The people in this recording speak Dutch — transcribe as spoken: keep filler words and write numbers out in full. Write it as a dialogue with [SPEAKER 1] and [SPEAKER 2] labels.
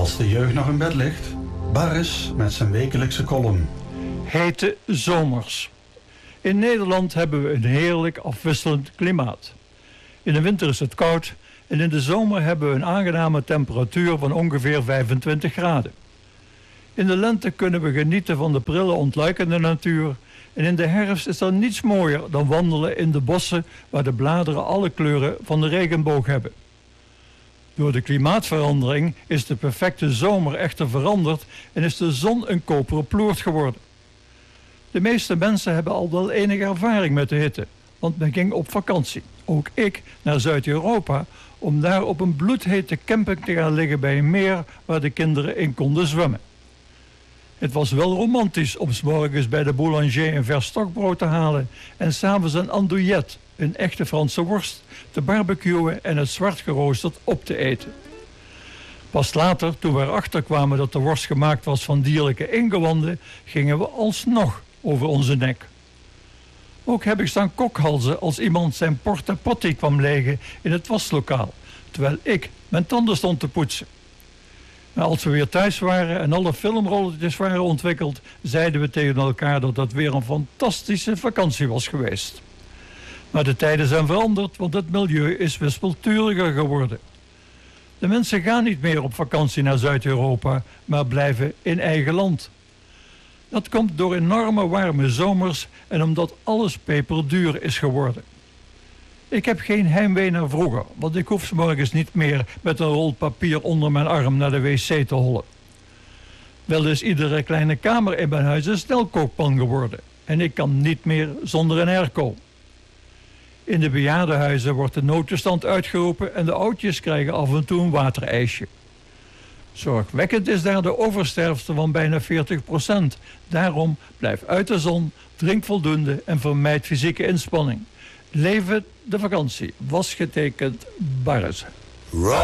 [SPEAKER 1] Als de jeugd nog in bed ligt, Barres met zijn wekelijkse column.
[SPEAKER 2] Hete zomers. In Nederland hebben we een heerlijk afwisselend klimaat. In de winter is het koud en in de zomer hebben we een aangename temperatuur van ongeveer vijfentwintig graden. In de lente kunnen we genieten van de prille ontluikende natuur en in de herfst is er niets mooier dan wandelen in de bossen waar de bladeren alle kleuren van de regenboog hebben. Door de klimaatverandering is de perfecte zomer echter veranderd en is de zon een koperen ploert geworden. De meeste mensen hebben al wel enige ervaring met de hitte, want men ging op vakantie, ook ik, naar Zuid-Europa, om daar op een bloedhete camping te gaan liggen bij een meer waar de kinderen in konden zwemmen. Het was wel romantisch om 's morgens bij de boulanger een vers stokbrood te halen en 's avonds een andouillette, een echte Franse worst, te barbecuen en het zwart geroosterd op te eten. Pas later, toen we erachter kwamen dat de worst gemaakt was van dierlijke ingewanden, gingen we alsnog over onze nek. Ook heb ik staan kokhalzen als iemand zijn porta potty kwam leggen in het waslokaal, terwijl ik mijn tanden stond te poetsen. Maar als we weer thuis waren en alle filmrolletjes waren ontwikkeld, zeiden we tegen elkaar dat dat weer een fantastische vakantie was geweest. Maar de tijden zijn veranderd, want het milieu is wispelturiger geworden. De mensen gaan niet meer op vakantie naar Zuid-Europa, maar blijven in eigen land. Dat komt door enorme warme zomers en omdat alles peperduur is geworden. Ik heb geen heimwee naar vroeger, want ik hoef 's morgens niet meer met een rol papier onder mijn arm naar de wc te hollen. Wel is iedere kleine kamer in mijn huis een snelkookpan geworden en ik kan niet meer zonder een airco. In de bejaardenhuizen wordt de noodtoestand uitgeroepen en de oudjes krijgen af en toe een waterijsje. Zorgwekkend is daar de oversterfte van bijna veertig procent. Daarom blijf uit de zon, drink voldoende en vermijd fysieke inspanning. Leven de vakantie. Was getekend Barres.